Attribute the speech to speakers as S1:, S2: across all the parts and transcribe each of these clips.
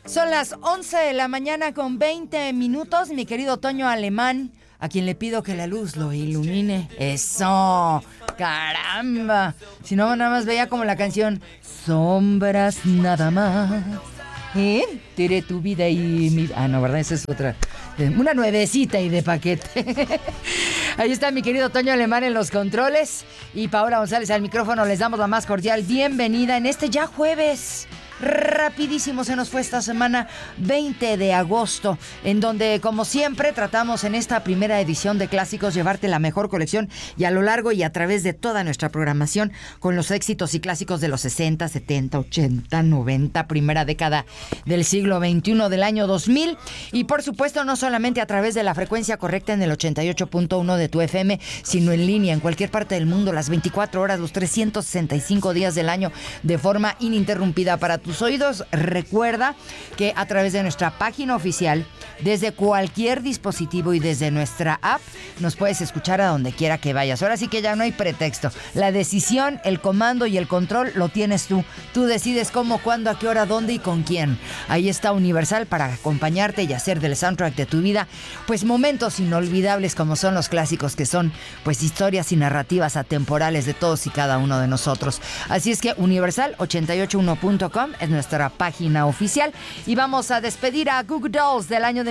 S1: Son las 11 de la mañana con 20 minutos, mi querido Toño Alemán, a quien le pido que la luz lo ilumine. ¡Eso! ¡Caramba! Si no, nada más veía como la canción Sombras nada más. Tiré tu vida y mi... Ah, no, ¿verdad? Esa es otra. Una nuevecita y de paquete. Ahí está mi querido Toño Alemán en los controles. Y Paola González al micrófono. Les damos la más cordial bienvenida en este ya jueves. Rapidísimo se nos fue esta semana 20 de agosto, en donde como siempre tratamos en esta primera edición de Clásicos llevarte la mejor colección y a lo largo y a través de toda nuestra programación con los éxitos y clásicos de los 60, 70, 80, 90, primera década del siglo XXI del año 2000 y por supuesto no solamente a través de la frecuencia correcta en el 88.1 de tu FM, sino en línea en cualquier parte del mundo, las 24 horas, los 365 días del año de forma ininterrumpida para tus oídos. Recuerda que a través de nuestra página oficial, desde cualquier dispositivo y desde nuestra app, nos puedes escuchar a donde quiera que vayas. Ahora sí que ya no hay pretexto. La decisión, el comando y el control lo tienes tú. Tú decides cómo, cuándo, a qué hora, dónde y con quién. Ahí está Universal para acompañarte y hacer del soundtrack de tu vida, pues momentos inolvidables como son los clásicos, que son pues historias y narrativas atemporales de todos y cada uno de nosotros. Así es que Universal881.com es nuestra página oficial y vamos a despedir a Goo Goo Dolls del año de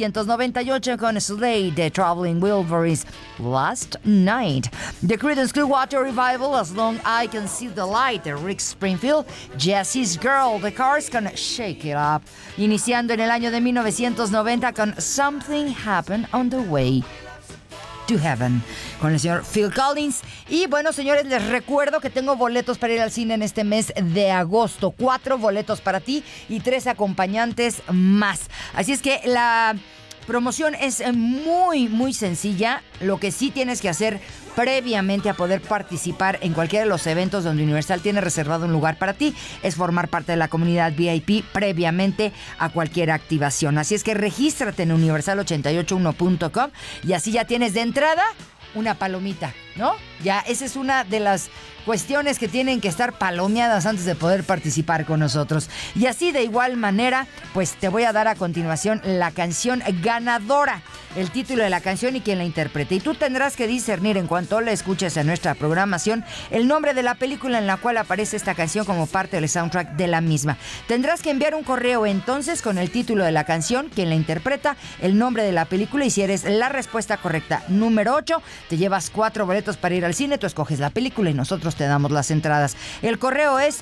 S1: 1998 con Slade de Traveling Wilburys Last Night. The Creedence Clearwater Revival As Long I Can See the Light de Rick Springfield. Jesse's Girl, The Cars con Shake It Up. Iniciando en el año de 1990 con Something Happened on the Way to Heaven con el señor Phil Collins. Y bueno, señores, les recuerdo que tengo boletos para ir al cine en este mes de agosto. 4 boletos para ti y 3 acompañantes más. Así es que la promoción es muy sencilla. Lo que sí tienes que hacer previamente a poder participar en cualquiera de los eventos donde Universal tiene reservado un lugar para ti es formar parte de la comunidad VIP previamente a cualquier activación. Así es que regístrate en universal881.com y así ya tienes de entrada una palomita, ¿no? Ya esa es una de las cuestiones que tienen que estar palomeadas antes de poder participar con nosotros. Y así de igual manera, pues te voy a dar a continuación la canción ganadora, el título de la canción y quién la interprete. Y tú tendrás que discernir en cuanto la escuches en nuestra programación el nombre de la película en la cual aparece esta canción como parte del soundtrack de la misma. Tendrás que enviar un correo entonces con el título de la canción, quién la interpreta, el nombre de la película y si eres la respuesta correcta número 8, te llevas 4 boletos para ir al cine, tú escoges la película y nosotros te damos las entradas. El correo es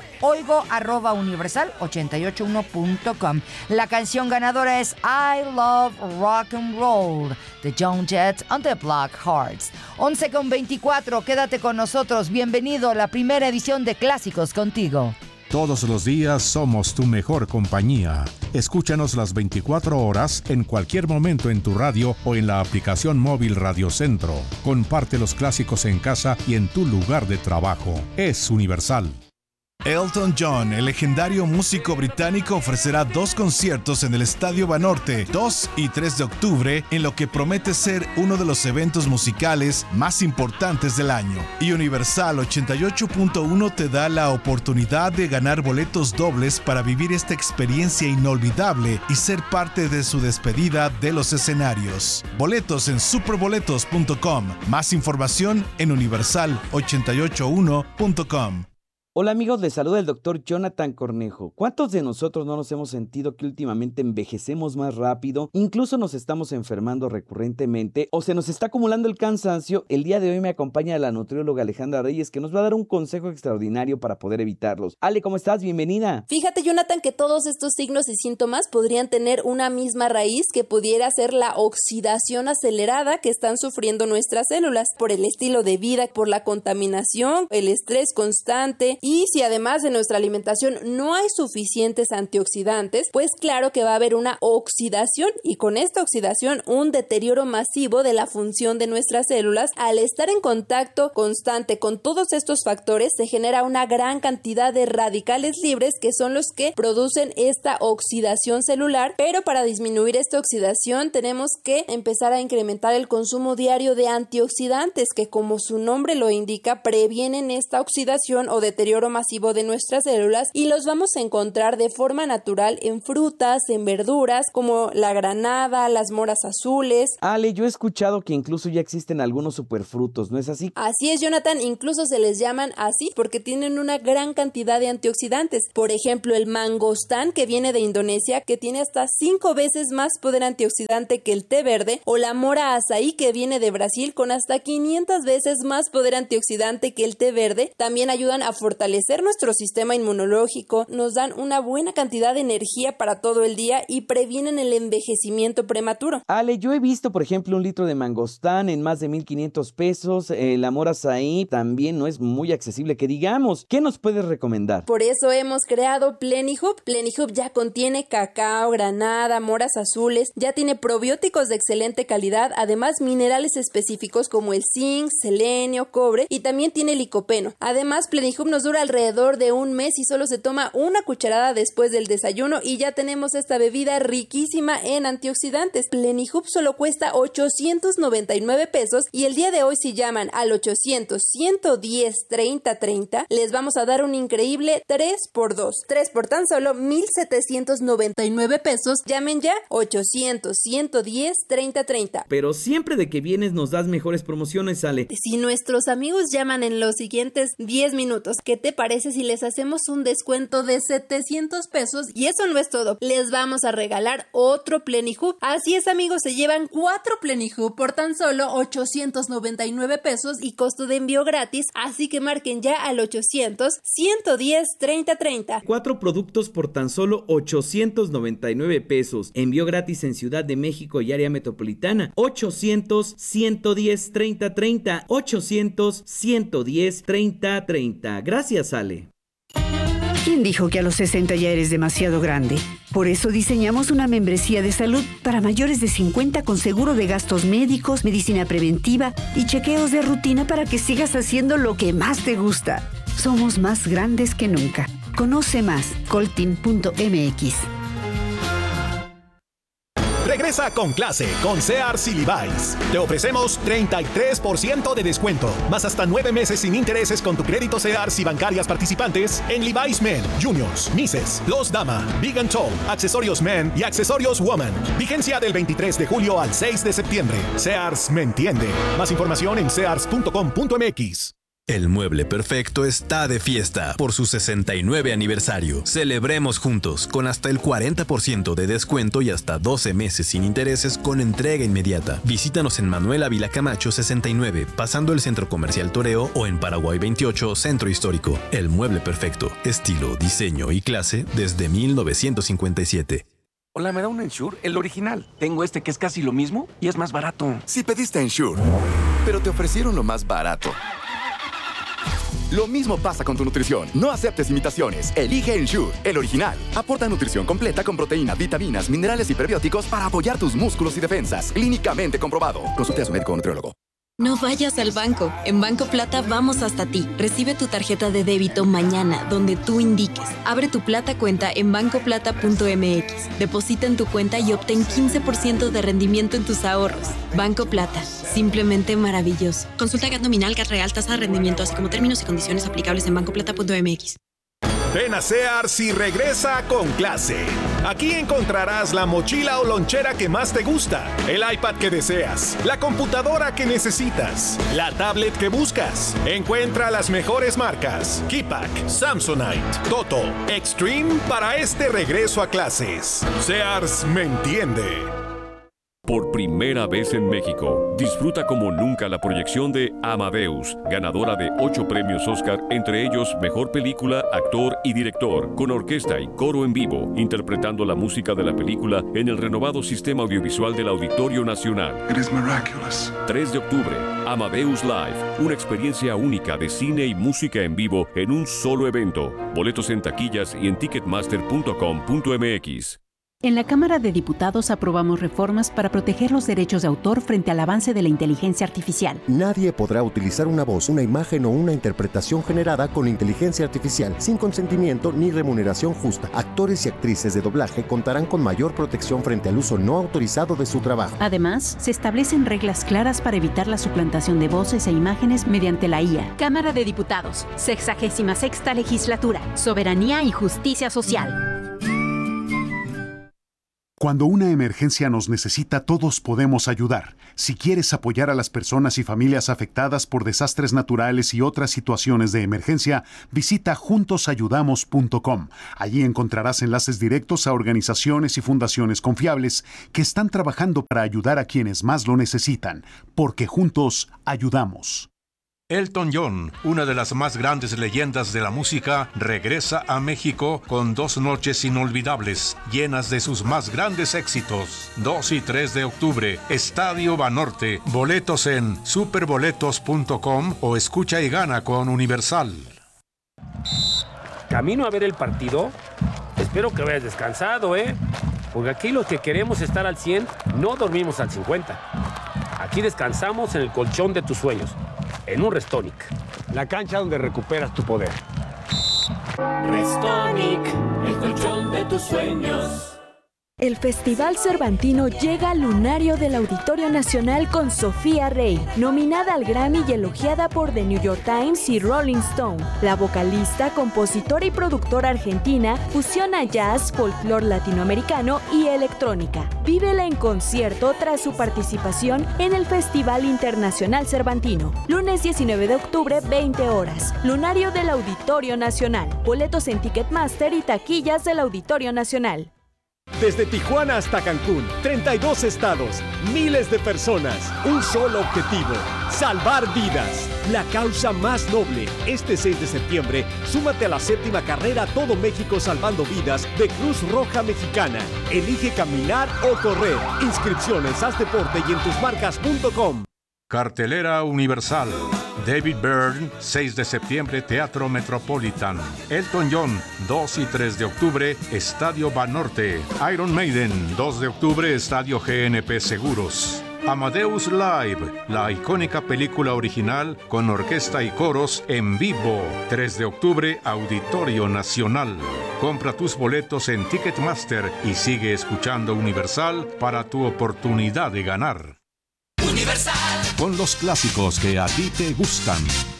S1: oigo@universal881.com. La canción ganadora es I Love Rock and Roll de Joan Jett and the Blackhearts. 11:24, quédate con nosotros. Bienvenido a la primera edición de Clásicos contigo.
S2: Todos los días somos tu mejor compañía. Escúchanos las 24 horas en cualquier momento en tu radio o en la aplicación móvil Radio Centro. Comparte los clásicos en casa y en tu lugar de trabajo. Es Universal.
S3: Elton John, el legendario músico británico, ofrecerá 2 conciertos en el Estadio Banorte, 2 y 3 de octubre, en lo que promete ser uno de los eventos musicales más importantes del año. Y Universal 88.1 te da la oportunidad de ganar boletos dobles para vivir esta experiencia inolvidable y ser parte de su despedida de los escenarios. Boletos en superboletos.com. Más información en universal881.com.
S4: Hola amigos, les saluda el doctor Jonathan Cornejo. ¿Cuántos de nosotros no nos hemos sentido que últimamente envejecemos más rápido, incluso nos estamos enfermando recurrentemente o se nos está acumulando el cansancio? El día de hoy me acompaña la nutrióloga Alejandra Reyes, que nos va a dar un consejo extraordinario para poder evitarlos. Ale, ¿cómo estás? Bienvenida.
S5: Fíjate, Jonathan, que todos estos signos y síntomas podrían tener una misma raíz que pudiera ser la oxidación acelerada que están sufriendo nuestras células por el estilo de vida, por la contaminación, el estrés constante. Y si además de nuestra alimentación no hay suficientes antioxidantes, pues claro que va a haber una oxidación y con esta oxidación un deterioro masivo de la función de nuestras células. Al estar en contacto constante con todos estos factores se genera una gran cantidad de radicales libres que son los que producen esta oxidación celular, pero para disminuir esta oxidación tenemos que empezar a incrementar el consumo diario de antioxidantes que, como su nombre lo indica, previenen esta oxidación o deterioro deterioro masivo de nuestras células y los vamos a encontrar de forma natural en frutas, en verduras, como la granada, las moras azules.
S4: Ale, yo he escuchado que incluso ya existen algunos superfrutos, ¿no es así?
S5: Así es, Jonathan, incluso se les llaman así porque tienen una gran cantidad de antioxidantes. Por ejemplo, el mangostán, que viene de Indonesia, que tiene hasta 5 veces más poder antioxidante que el té verde, o la mora azaí, que viene de Brasil, con hasta 500 veces más poder antioxidante que el té verde, también ayudan a fortalecer nuestro sistema inmunológico, nos dan una buena cantidad de energía para todo el día y previenen el envejecimiento prematuro.
S4: Ale, yo he visto, por ejemplo, un litro de mangostán en más de 1,500 pesos. La mora azaí también no es muy accesible, que digamos. ¿Qué nos puedes recomendar?
S5: Por eso hemos creado Plenihub. Plenihub ya contiene cacao, granada, moras azules, ya tiene probióticos de excelente calidad, además minerales específicos como el zinc, selenio, cobre y también tiene licopeno. Además, Plenihub nos dura alrededor de un mes y solo se toma una cucharada después del desayuno y ya tenemos esta bebida riquísima en antioxidantes. Plenihub solo cuesta 899 pesos y el día de hoy, si llaman al 800-110-3030, les vamos a dar un increíble 3x2. 3 por tan solo 1,799 pesos. Llamen ya 800-110-3030.
S4: Pero siempre de que vienes nos das mejores promociones, Ale.
S5: Si nuestros amigos llaman en los siguientes 10 minutos, ¿qué te parece si les hacemos un descuento de 700 pesos? Y eso no es todo, les vamos a regalar otro Plenihub. Así es, amigos, se llevan 4 Plenihub por tan solo 899 pesos y costo de envío gratis, así que marquen ya al 800-110-3030.
S4: 4 productos por tan solo 899 pesos. Envío gratis en Ciudad de México y área metropolitana. 800-110-3030. 800-110-3030. Gracias, Ale.
S6: ¿Quién dijo que a los 60 ya eres demasiado grande? Por eso diseñamos una membresía de salud para mayores de 50 con seguro de gastos médicos, medicina preventiva y chequeos de rutina para que sigas haciendo lo que más te gusta. Somos más grandes que nunca. Conoce más, coltin.mx.
S7: Regresa con clase con Sears y Levi's. Te ofrecemos 33% de descuento, más hasta 9 meses sin intereses con tu crédito Sears y bancarias participantes en Levi's Men, Juniors, Misses, Los Dama, Big and Tall, accesorios Men y accesorios Woman. Vigencia del 23 de julio al 6 de septiembre. Sears me entiende. Más información en sears.com.mx.
S8: El Mueble Perfecto está de fiesta por su 69 aniversario. Celebremos juntos con hasta el 40% de descuento y hasta 12 meses sin intereses con entrega inmediata. Visítanos en Manuel Ávila Camacho 69, pasando el Centro Comercial Toreo, o en Paraguay 28, Centro Histórico. El Mueble Perfecto, estilo, diseño y clase desde 1957.
S9: Hola, ¿me da un Ensure? El original. Tengo este que es casi lo mismo y es más barato.
S10: Si pediste Ensure, pero te ofrecieron lo más barato. Lo mismo pasa con tu nutrición. No aceptes imitaciones. Elige Ensure, el original. Aporta nutrición completa con proteína, vitaminas, minerales y prebióticos para apoyar tus músculos y defensas. Clínicamente comprobado. Consulte a su médico o nutriólogo.
S11: No vayas al banco. En Banco Plata vamos hasta ti. Recibe tu tarjeta de débito mañana, donde tú indiques. Abre tu Plata cuenta en bancoplata.mx. Deposita en tu cuenta y obtén 15% de rendimiento en tus ahorros. Banco Plata. Simplemente maravilloso. Consulta GAT nominal, GAT real, tasa de rendimiento, así como términos y condiciones aplicables en bancoplata.mx.
S7: Ven a Sears y regresa con clase. Aquí encontrarás la mochila o lonchera que más te gusta, el iPad que deseas, la computadora que necesitas, la tablet que buscas. Encuentra las mejores marcas: Keypack, Samsonite, Toto, Extreme para este regreso a clases. Sears me entiende.
S12: Por primera vez en México, disfruta como nunca la proyección de Amadeus, ganadora de 8 premios Oscar, entre ellos Mejor Película, Actor y Director, con orquesta y coro en vivo, interpretando la música de la película en el renovado sistema audiovisual del Auditorio Nacional. 3 de octubre, Amadeus Live, una experiencia única de cine y música en vivo en un solo evento. Boletos en taquillas y en ticketmaster.com.mx.
S13: En la Cámara de Diputados aprobamos reformas para proteger los derechos de autor frente al avance de la inteligencia artificial.
S14: Nadie podrá utilizar una voz, una imagen o una interpretación generada con inteligencia artificial sin consentimiento ni remuneración justa. Actores y actrices de doblaje contarán con mayor protección frente al uso no autorizado de su trabajo.
S13: Además, se establecen reglas claras para evitar la suplantación de voces e imágenes mediante la IA.
S15: Cámara de Diputados, 66ª Legislatura, Soberanía y Justicia Social.
S16: Cuando una emergencia nos necesita, todos podemos ayudar. Si quieres apoyar a las personas y familias afectadas por desastres naturales y otras situaciones de emergencia, visita juntosayudamos.com. Allí encontrarás enlaces directos a organizaciones y fundaciones confiables que están trabajando para ayudar a quienes más lo necesitan, porque juntos ayudamos.
S2: Elton John, una de las más grandes leyendas de la música, regresa a México con 2 noches inolvidables, llenas de sus más grandes éxitos. 2 y 3 de octubre, Estadio Banorte. Boletos en superboletos.com o escucha y gana con Universal.
S17: ¿Camino a ver el partido? Espero que vayas descansado, porque aquí los que queremos estar al 100 no dormimos al 50. Aquí descansamos en el colchón de tus sueños, en un Restonic, la cancha donde recuperas tu poder.
S18: Restonic, el colchón de tus sueños.
S19: El Festival Cervantino llega al lunario del Auditorio Nacional con Sofía Rey, nominada al Grammy y elogiada por The New York Times y Rolling Stone. La vocalista, compositora y productora argentina fusiona jazz, folclore latinoamericano y electrónica. Vívela en concierto tras su participación en el Festival Internacional Cervantino. Lunes 19 de octubre, 20 horas. Lunario del Auditorio Nacional. Boletos en Ticketmaster y taquillas del Auditorio Nacional.
S20: Desde Tijuana hasta Cancún, 32 estados, miles de personas, un solo objetivo, salvar vidas. La causa más noble. Este 6 de septiembre, súmate a la 7ª carrera Todo México Salvando Vidas de Cruz Roja Mexicana. Elige caminar o correr. Inscripciones, haz deporte y en tusmarcas.com.
S2: Cartelera Universal. David Byrne, 6 de septiembre, Teatro Metropolitan. Elton John, 2 y 3 de octubre, Estadio Banorte. Iron Maiden, 2 de octubre, Estadio GNP Seguros. Amadeus Live, la icónica película original con orquesta y coros en vivo. 3 de octubre, Auditorio Nacional. Compra tus boletos en Ticketmaster y sigue escuchando Universal para tu oportunidad de ganar.
S18: Universal.
S2: Con los clásicos que a ti te gustan.